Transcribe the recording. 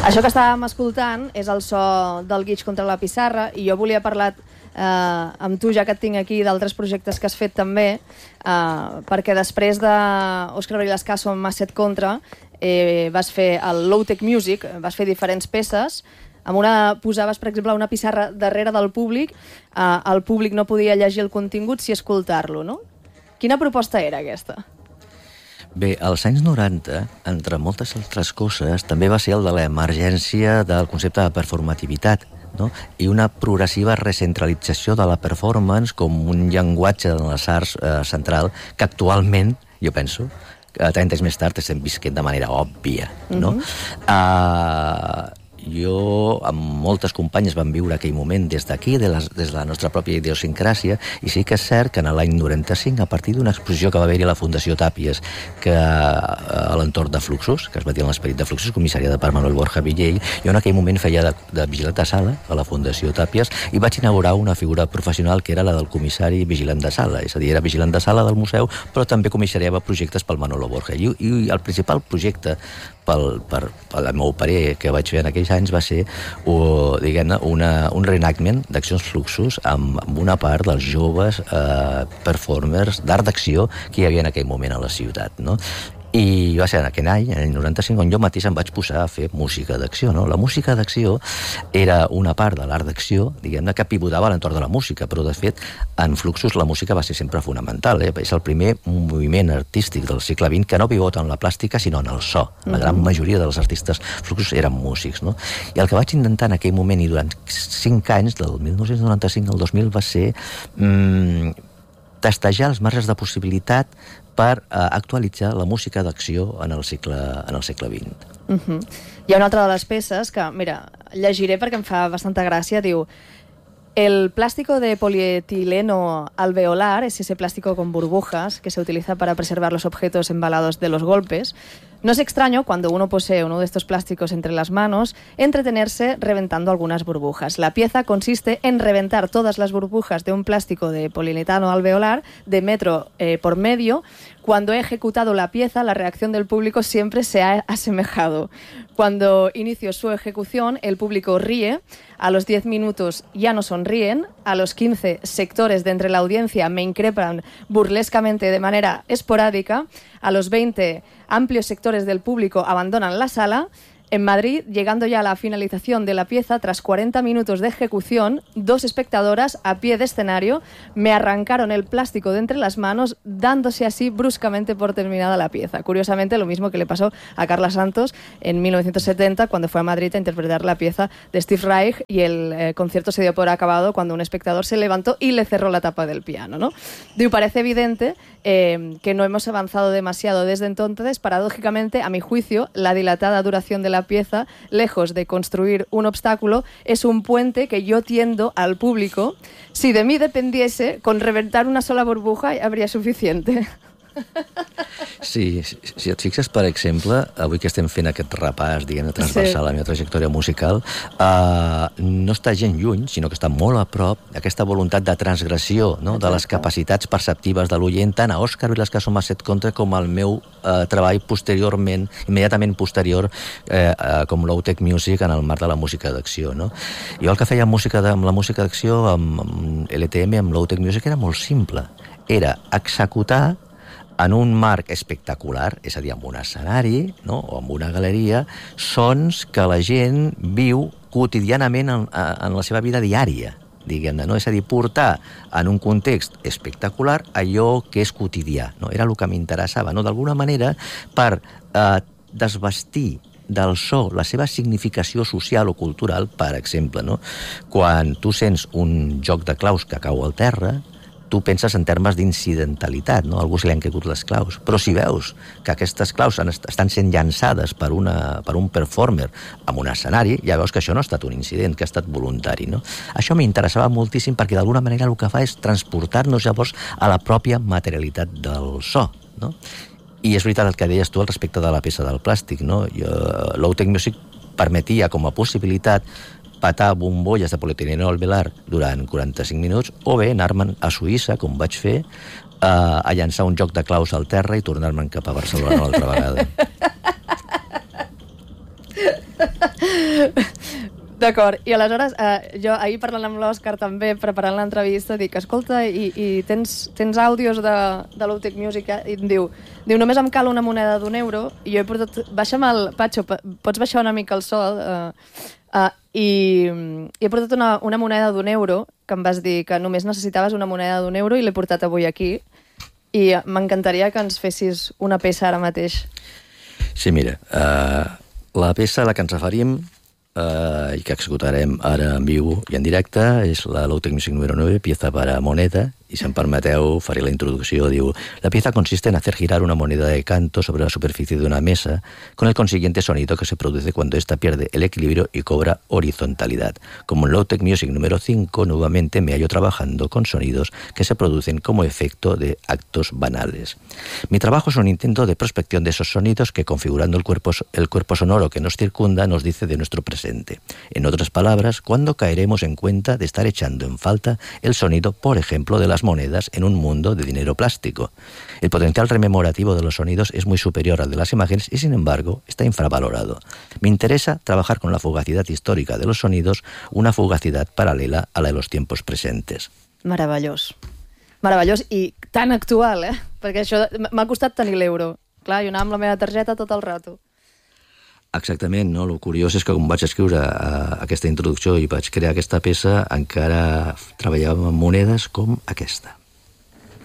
Això que estàvem escoltant és el so del Guix contra la pissarra, i jo volia parlar amb tu, ja que et tinc aquí, d'altres projectes que has fet també, perquè després d'Òscar Barilescaso amb Masset Contra vas fer el Low Tech Music, vas fer diferents peces. Amb una posaves, per exemple, una pissarra darrere del públic, el públic no podia llegir el contingut si escoltar-lo, no? Quina proposta era aquesta? Bé, als anys 90, entre moltes altres coses, també va ser el de l'emergència del concepte de performativitat, no? I una progressiva recentralització de la performance com un llenguatge de les arts central que actualment, jo penso, 30 anys més tard estem visquent de manera òbvia, no? Jo, amb moltes companyes, vam viure aquell moment des d'aquí, des de la nostra pròpia idiosincràsia, i sí que és cert que en l'any 95, a partir d'una exposició que va haver-hi a la Fundació Tàpies, que a l'entorn de Fluxus, que es va dir en l'Esperit de Fluxus, comissariada per Manuel Borja Villell, jo en aquell moment feia de vigilant de sala a la Fundació Tàpies i vaig inaugurar una figura professional que era la del comissari vigilant de sala, és a dir, era vigilant de sala del museu, però també comissariava projectes pel Manolo Borja. I el principal projecte, pel meu parer, que vaig fer en aquells anys va ser, diguem-ne, un reenactment d'Accions Fluxus amb una part dels joves performers d'art d'acció que hi havia en aquell moment a la ciutat, no? I va ser en aquell any, en el 95, on jo mateix em vaig posar a fer música d'acció, no? La música d'acció era una part de l'art d'acció, diguem-ne, que pivotava a l'entorn de la música, però de fet en Fluxus la música va ser sempre fonamental, És el primer moviment artístic del segle XX que no pivota en la plàstica sinó en el so. La gran majoria dels artistes Fluxus eren músics, no? I el que vaig intentar en aquell moment i durant 5 anys, del 1995 al 2000, va ser testejar els marges de possibilitat per actualitzar la música d'acció en el segle XX. Hi ha una altra de les peces que, mira, llegiré perquè em fa bastanta gràcia, diu: el plástico de polietileno alveolar es ese plástico con burbujas que se utiliza para preservar los objetos embalados de los golpes. No es extraño, cuando uno posee uno de estos plásticos entre las manos, entretenerse reventando algunas burbujas. La pieza consiste en reventar todas las burbujas de un plástico de poliuretano alveolar de metro por medio. Cuando he ejecutado la pieza, la reacción del público siempre se ha asemejado. Cuando inicio su ejecución, el público ríe. A los 10 minutos ya no sonríen. A los 15, sectores de entre la audiencia me increpan burlescamente de manera esporádica. A los 20, amplios sectores del público abandonan la sala. En Madrid, llegando ya a la finalización de la pieza, tras 40 minutos de ejecución, 2 espectadoras a pie de escenario me arrancaron el plástico de entre las manos, dándose así bruscamente por terminada la pieza. Curiosamente, lo mismo que le pasó a Carla Santos en 1970, cuando fue a Madrid a interpretar la pieza de Steve Reich, y el concierto se dio por acabado cuando un espectador se levantó y le cerró la tapa del piano, ¿no? Digo, parece evidente que no hemos avanzado demasiado desde entonces. Paradójicamente, a mi juicio, la dilatada duración de la pieza, lejos de construir un obstáculo, es un puente que yo tiendo al público. Si de mí dependiese, con reventar una sola burbuja habría suficiente. Sí, si et fixes, per exemple, avui que estem fent aquest repàs, diguem-ne, transversal a la meva trajectòria musical, no està gent lluny, sinó que està molt a prop aquesta voluntat de transgressió, no?, de les capacitats perceptives de l'oient, tant a Òscar Barilescaso Masset Contra com al meu treball posteriorment, immediatament posterior, com Low Tech Music en el marc de la música d'acció, no? Jo el que feia amb la música d'acció, amb LTM, amb Low Tech Music, era molt simple. Era executar en un marc espectacular, és a dir, amb un escenari, no?, o amb una galeria, sons que la gent viu quotidianament en la seva vida diària, diguem-ne, no? És a dir, portar en un context espectacular allò que és quotidià, no? Era el que m'interessava, no? D'alguna manera, per desvestir del so la seva significació social o cultural. Per exemple, no?, quan tu sents un joc de claus que cau al terra, tu penses en termes d'incidentalitat, no? A algú se li han caigut les claus. Però si veus que aquestes claus estan sent llançades per un performer en un escenari, ja veus que això no ha estat un incident, que ha estat voluntari, no? Això m'interessava moltíssim perquè d'alguna manera el que fa és transportar-nos llavors a la pròpia materialitat del so, no? I és veritat el que deies tu al respecte de la peça del plàstic, no? Low Tech Music permetia com a possibilitat patar bombolles de polietileno alveolar durant 45 minuts, o bé anar-me'n a Suïssa, com vaig fer, a llançar un joc de claus al terra i tornar-me'n cap a Barcelona una altra vegada. D'acord, i aleshores jo ahir parlant amb l'Òscar també, preparant l'entrevista, dic, escolta, i tens àudios de l'Outech Music? I em diu, només em cal una moneda d'€1, i jo he portat, baixa'm el Patxo, pots baixar una mica el so, i he portat una moneda d'€1, que em vas dir que només necessitaves una moneda d'€1 i l'he portat avui aquí, i m'encantaria que ens fessis una peça ara mateix. Sí, mira, la peça a la que ens referim i que executarem ara en viu i en directe és la Low Tech Music número 9, pieza para moneda, y si em permeteu faré la introducció. Diu, la pieza consiste en hacer girar una moneda de canto sobre la superficie de una mesa con el consiguiente sonido que se produce cuando ésta pierde el equilibrio y cobra horizontalidad. Como en Low Tech Music número 5, nuevamente me hallo trabajando con sonidos que se producen como efecto de actos banales. Mi trabajo es un intento de prospección de esos sonidos que, configurando el cuerpo sonoro que nos circunda, nos dice de nuestro presente. En otras palabras, ¿cuándo caeremos en cuenta de estar echando en falta el sonido, por ejemplo, de las monedas en un mundo de dinero plástico? El potencial rememorativo de los sonidos es muy superior al de las imágenes y, sin embargo, está infravalorado. Me interesa trabajar con la fugacidad histórica de los sonidos, una fugacidad paralela a la de los tiempos presentes. Meravellós. Meravellós i tan actual, Perquè això m'ha costat tenir l'euro. Clar, jo anava amb la meva targeta tot el rato. Exactament, no? El curiós és que quan vaig escriure aquesta introducció i vaig crear aquesta peça encara treballàvem amb monedes com aquesta.